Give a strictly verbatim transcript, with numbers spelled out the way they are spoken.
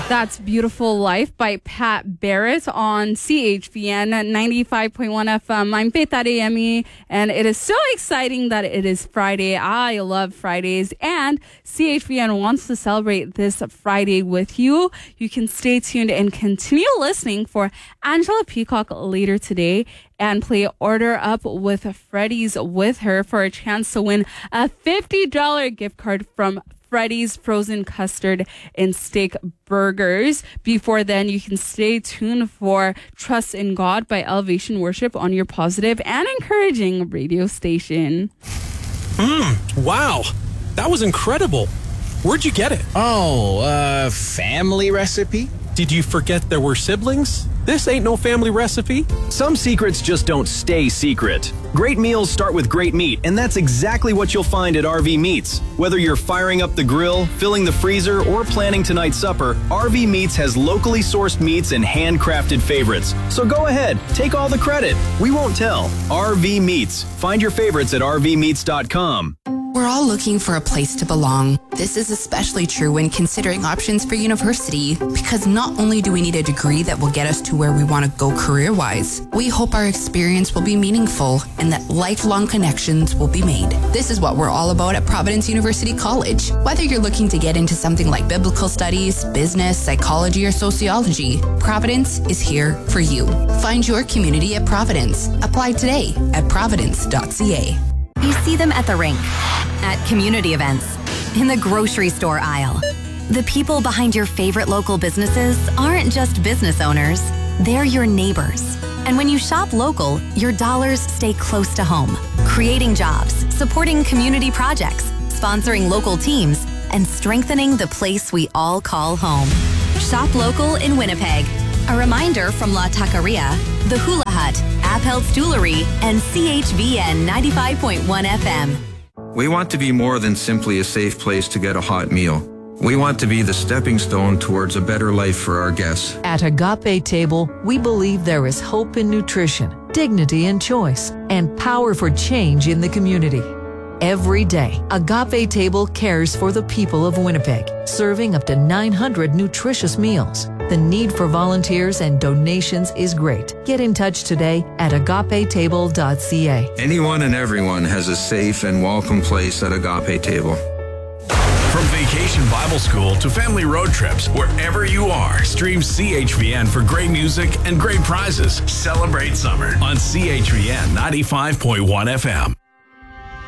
That's Beautiful Life by Pat Barrett on C H V N ninety-five point one F M. I'm Faith Adeyemi, and it is so exciting that it is Friday. I love Fridays, and C H V N wants to celebrate this Friday with you. You can stay tuned and continue listening for Angela Peacock later today and play Order Up with Freddy's with her for a chance to win a fifty dollars gift card from Freddy's Frozen Custard and Steak Burgers. Before then, you can stay tuned for Trust in God by Elevation Worship on your positive and encouraging radio station. Mmm, wow. That was incredible. Where'd you get it? Oh, uh, family recipe? Did you forget there were siblings? This ain't no family recipe. Some secrets just don't stay secret. Great meals start with great meat, and that's exactly what you'll find at R V Meats. Whether you're firing up the grill, filling the freezer, or planning tonight's supper, R V Meats has locally sourced meats and handcrafted favorites. So go ahead, take all the credit. We won't tell. R V Meats. Find your favorites at R V meats dot com. We're all looking for a place to belong. This is especially true when considering options for university, because not only do we need a degree that will get us to where we want to go career-wise, we hope our experience will be meaningful and that lifelong connections will be made. This is what we're all about at Providence University College. Whether you're looking to get into something like biblical studies, business, psychology, or sociology, Providence is here for you. Find your community at Providence. Apply today at providence dot c a. You see them at the rink, at community events, in the grocery store aisle. The people behind your favorite local businesses aren't just business owners, they're your neighbors. And when you shop local, your dollars stay close to home, creating jobs, supporting community projects, sponsoring local teams, and strengthening the place we all call home. Shop local in Winnipeg. A reminder from La Taqueria, The Hula Hut, Appel's Jewelry, and C H V N ninety-five point one F M. We want to be more than simply a safe place to get a hot meal. We want to be the stepping stone towards a better life for our guests. At Agape Table, we believe there is hope in nutrition, dignity in choice, and power for change in the community. Every day, Agape Table cares for the people of Winnipeg, serving up to nine hundred nutritious meals. The need for volunteers and donations is great. Get in touch today at agape table dot c a. Anyone and everyone has a safe and welcome place at Agape Table. From Vacation Bible School to family road trips, wherever you are, stream C H V N for great music and great prizes. Celebrate summer on C H V N ninety-five point one F M.